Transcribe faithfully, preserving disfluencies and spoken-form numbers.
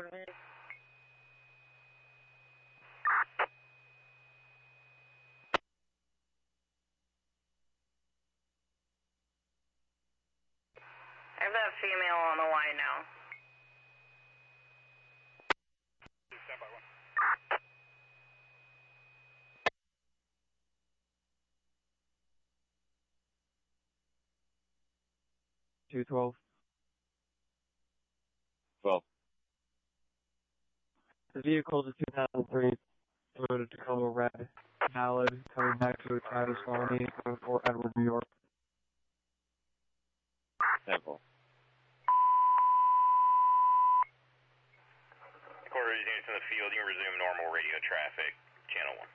I have that female on the line now. Stand by one. two twelve. twelve. The vehicle is a two thousand three Toyota Tacoma Red, valid, coming back to a Travis Colony from Fort Edward, New York. Simple. Quarter units in the field, you can resume normal radio traffic, channel one.